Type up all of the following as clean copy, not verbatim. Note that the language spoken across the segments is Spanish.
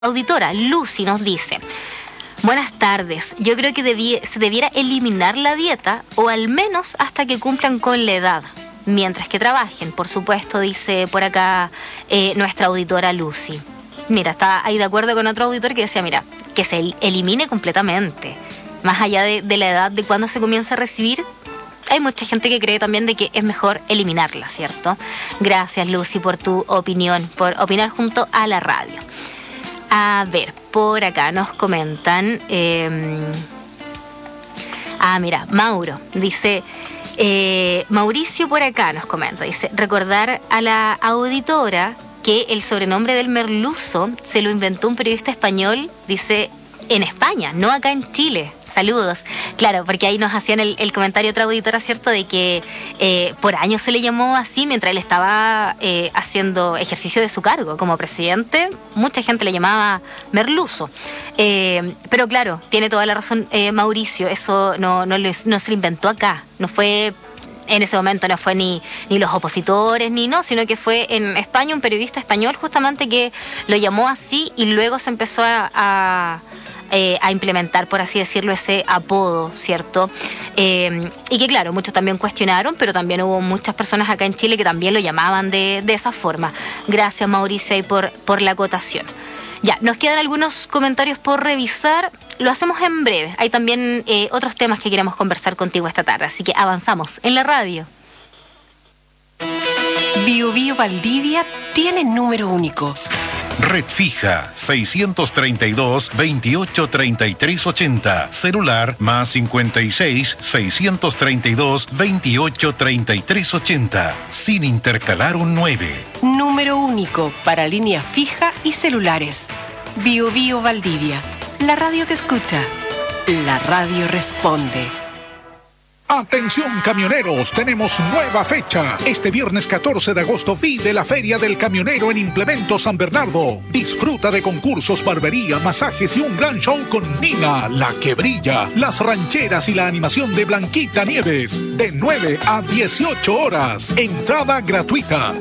auditora Lucy nos dice: buenas tardes, yo creo que se debiera eliminar la dieta, o al menos hasta que cumplan con la edad, mientras que trabajen, por supuesto, dice por acá nuestra auditora Lucy. Mira, está ahí de acuerdo con otro auditor que decía, mira, que se elimine completamente, más allá de la edad de cuando se comienza a recibir. Hay mucha gente que cree también de que es mejor eliminarla, ¿cierto? Gracias, Lucy, por tu opinión, por opinar junto a la radio. A ver, por acá nos comentan... mira, Mauro dice... Mauricio por acá nos comenta, dice, recordar a la auditora que el sobrenombre del merluzo se lo inventó un periodista español, dice, en España, no acá en Chile. Saludos. Claro, porque ahí nos hacían el comentario otra auditora, ¿cierto? De que por años se le llamó así mientras él estaba haciendo ejercicio de su cargo como presidente. Mucha gente le llamaba merluzo. Pero claro, tiene toda la razón Mauricio. Eso no se lo inventó acá. No fue... En ese momento no fue ni los opositores, sino que fue en España un periodista español justamente que lo llamó así y luego se empezó a implementar, por así decirlo, ese apodo, ¿cierto? Y que claro, muchos también cuestionaron, pero también hubo muchas personas acá en Chile que también lo llamaban de esa forma. Gracias, Mauricio, ahí por la acotación. Ya, nos quedan algunos comentarios por revisar. Lo hacemos en breve. Hay también otros temas que queremos conversar contigo esta tarde, así que avanzamos en la radio. Bio Bio Valdivia tiene número único. Red fija 632 28 33 80. Celular más 56 632 28 33 80. Sin intercalar un 9. Número único para línea fija y celulares. Bio Bio Valdivia. La radio te escucha. La radio responde. Atención camioneros, tenemos nueva fecha. Este viernes 14 de agosto vive la Feria del Camionero en Implemento San Bernardo. Disfruta de concursos, barbería, masajes y un gran show con Nina, la que brilla, las rancheras y la animación de Blanquita Nieves. De 9 a 18 horas. Entrada gratuita.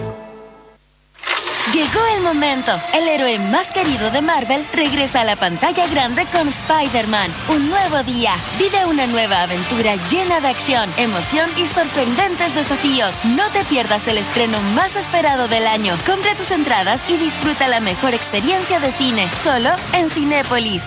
Llegó el momento. El héroe más querido de Marvel regresa a la pantalla grande con Spider-Man. Un nuevo día. Vive una nueva aventura llena de acción, emoción y sorprendentes desafíos. No te pierdas el estreno más esperado del año. Compra tus entradas y disfruta la mejor experiencia de cine. Solo en Cinépolis.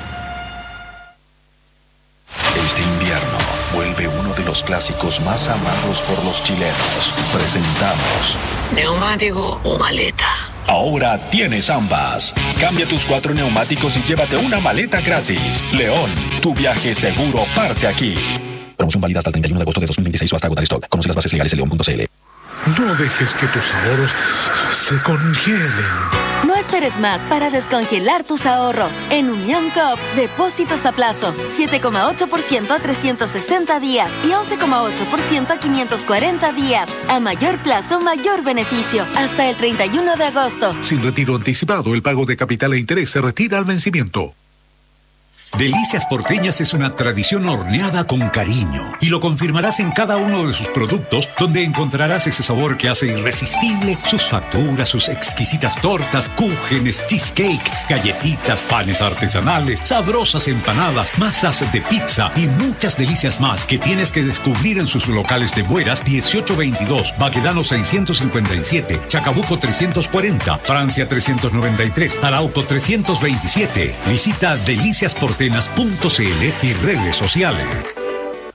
Este invierno vuelve uno de los clásicos más amados por los chilenos. Presentamos ¿neumático o maleta? Ahora tienes ambas. Cambia tus 4 neumáticos y llévate una maleta gratis. León, tu viaje seguro parte aquí. Promoción válida hasta el 31 de agosto de 2026 o hasta agotar stock. Conoce las bases legales en león.cl. No dejes que tus ahorros se congelen. No esperes más para descongelar tus ahorros. En Unión Coop, depósitos a plazo, 7,8% a 360 días y 11,8% a 540 días. A mayor plazo, mayor beneficio. Hasta el 31 de agosto. Sin retiro anticipado, el pago de capital e interés se retira al vencimiento. Delicias Porteñas es una tradición horneada con cariño y lo confirmarás en cada uno de sus productos, donde encontrarás ese sabor que hace irresistible sus facturas, sus exquisitas tortas, cúgenes, cheesecake, galletitas, panes artesanales, sabrosas empanadas, masas de pizza y muchas delicias más que tienes que descubrir en sus locales de Bueras 1822, Baquedano 657, Chacabuco 340, Francia 393, Arauco 327. Visita deliciasporteñas.cl y redes sociales.